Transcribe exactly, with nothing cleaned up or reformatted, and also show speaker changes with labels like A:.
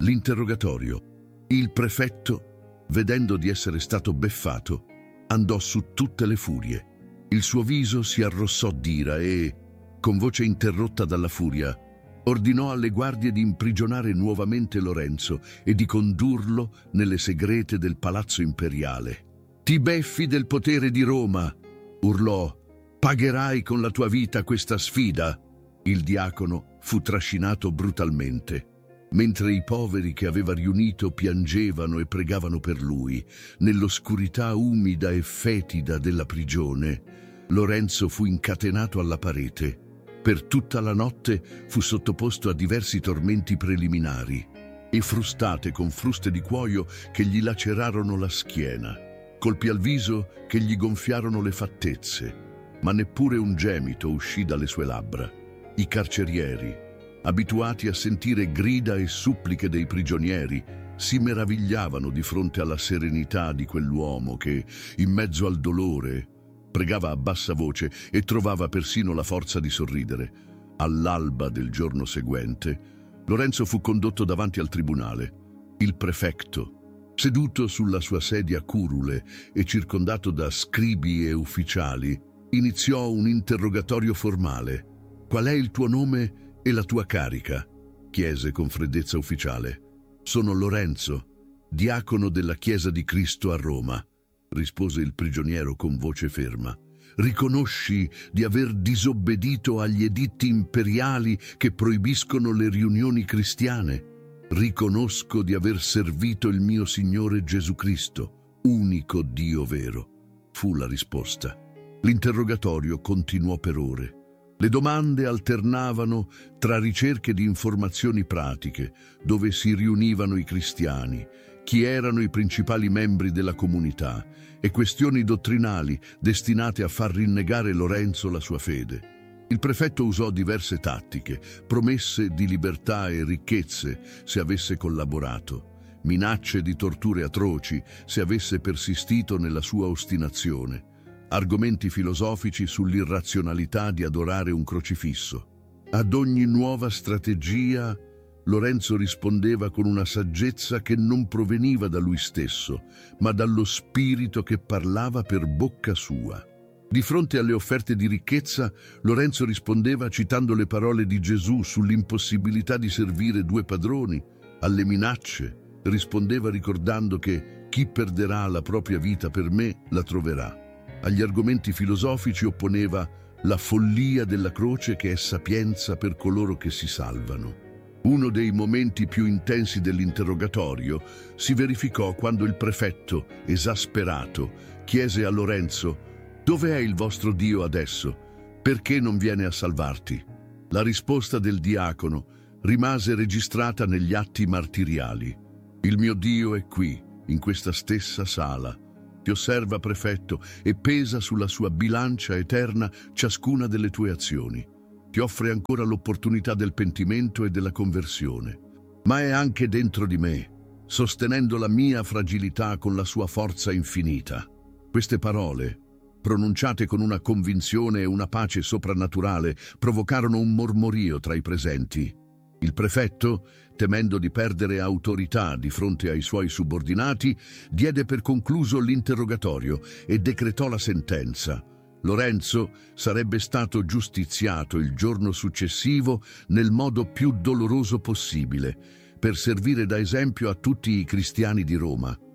A: L'interrogatorio. Il prefetto, vedendo di essere stato beffato, andò su tutte le furie. Il suo viso si arrossò d'ira e, con voce interrotta dalla furia, ordinò alle guardie di imprigionare nuovamente Lorenzo e di condurlo nelle segrete del palazzo imperiale. «Ti beffi del potere di Roma!» urlò. «Pagherai con la tua vita questa sfida!» Il diacono fu trascinato brutalmente, mentre i poveri che aveva riunito piangevano e pregavano per lui. Nell'oscurità umida e fetida della prigione, Lorenzo fu incatenato alla parete. Per tutta la notte fu sottoposto a diversi tormenti preliminari e frustate con fruste di cuoio che gli lacerarono la schiena, colpi al viso che gli gonfiarono le fattezze, ma neppure un gemito uscì dalle sue labbra. I carcerieri, abituati a sentire grida e suppliche dei prigionieri, si meravigliavano di fronte alla serenità di quell'uomo che, in mezzo al dolore, pregava a bassa voce e trovava persino la forza di sorridere. All'alba del giorno seguente, Lorenzo fu condotto davanti al tribunale. Il prefetto, seduto sulla sua sedia curule e circondato da scribi e ufficiali, iniziò un interrogatorio formale. «Qual è il tuo nome e la tua carica?» chiese con freddezza ufficiale. «Sono Lorenzo, diacono della Chiesa di Cristo a Roma», rispose il prigioniero con voce ferma. «Riconosci di aver disobbedito agli editti imperiali che proibiscono le riunioni cristiane?» «Riconosco di aver servito il mio Signore Gesù Cristo, unico Dio vero», fu la risposta. L'interrogatorio continuò per ore. Le domande alternavano tra ricerche di informazioni pratiche, dove si riunivano i cristiani, chi erano i principali membri della comunità, e questioni dottrinali destinate a far rinnegare Lorenzo la sua fede. Il prefetto usò diverse tattiche, promesse di libertà e ricchezze se avesse collaborato, minacce di torture atroci se avesse persistito nella sua ostinazione, argomenti filosofici sull'irrazionalità di adorare un crocifisso. Ad ogni nuova strategia Lorenzo rispondeva con una saggezza che non proveniva da lui stesso, ma dallo spirito che parlava per bocca sua. Di fronte alle offerte di ricchezza, Lorenzo rispondeva citando le parole di Gesù sull'impossibilità di servire due padroni. Alle minacce rispondeva ricordando che chi perderà la propria vita per me la troverà. Agli argomenti filosofici opponeva la follia della croce che è sapienza per coloro che si salvano. Uno dei momenti più intensi dell'interrogatorio si verificò quando il prefetto, esasperato, chiese a Lorenzo: «Dove è il vostro Dio adesso? Perché non viene a salvarti?» La risposta del diacono rimase registrata negli atti martiriali. «Il mio Dio è qui, in questa stessa sala. Ti osserva, prefetto, e pesa sulla sua bilancia eterna ciascuna delle tue azioni. Ti offre ancora l'opportunità del pentimento e della conversione. Ma è anche dentro di me, sostenendo la mia fragilità con la sua forza infinita». Queste parole, pronunciate con una convinzione e una pace soprannaturale, provocarono un mormorio tra i presenti. Il prefetto, temendo di perdere autorità di fronte ai suoi subordinati, diede per concluso l'interrogatorio e decretò la sentenza. Lorenzo sarebbe stato giustiziato il giorno successivo nel modo più doloroso possibile, per servire da esempio a tutti i cristiani di Roma.